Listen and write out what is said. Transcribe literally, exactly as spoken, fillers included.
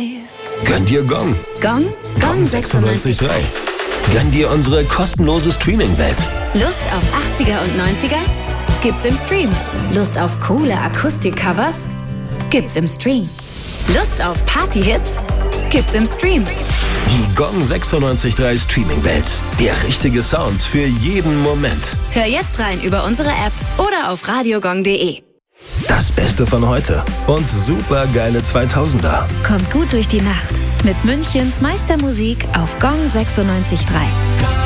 Gönn dir Gong. Gong? Gong sechsundneunzig Komma drei. Gönn dir unsere kostenlose Streaming-Welt. Lust auf achtziger und neunziger? Gibt's im Stream. Lust auf coole Akustik-Covers? Gibt's im Stream. Lust auf Party-Hits? Gibt's im Stream. Die Gong sechsundneunzig Komma drei Streaming-Welt. Der richtige Sound für jeden Moment. Hör jetzt rein über unsere App oder auf radiogong punkt de. Das Beste von heute und super geile zweitausender. Kommt gut durch die Nacht mit Münchens Meistermusik auf Gong sechsundneunzig Komma drei.